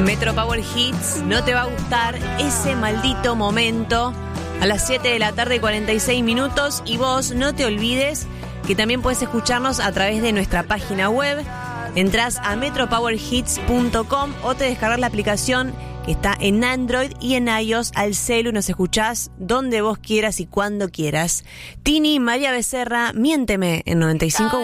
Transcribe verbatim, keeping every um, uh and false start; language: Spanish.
Metro Power Hits, no te va a gustar ese maldito momento a las siete de la tarde, cuarenta y seis minutos. Y vos no te olvides que también puedes escucharnos a través de nuestra página web. Entrás a metro power hits punto com o te descargas la aplicación que está en Android y en iOS al celu. Nos escuchás donde vos quieras y cuando quieras. Tini, María Becerra, Miénteme en noventa y cinco.